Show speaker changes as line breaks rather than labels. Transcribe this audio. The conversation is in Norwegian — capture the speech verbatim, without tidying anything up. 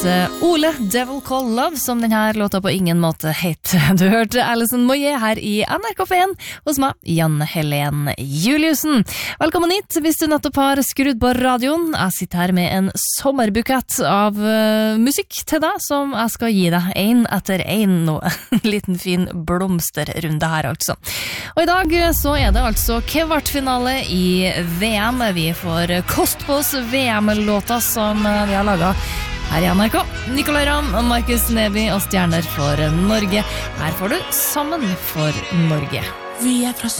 Ole Devil Call Love, som denne låta på ingen måte heter. Du hørte Alison Moyet her i N R K P en hos meg, Janne Helen Juliussen. Velkommen hit hvis du nettopp har skrudd på radioen. Jeg sitter her med en sommerbukett av uh, musikk til deg, som jeg skal gi deg en etter en nå. En liten fin blomsterrunde her altså. Og i dag så er det altså kvartfinale i V M. Vi får kost på oss V M-låta som vi har laget her i N R K. Nicolai Ramm, Markus Neby og Stjerner for Norge. Her får du Sammen for Norge.
Vi er fra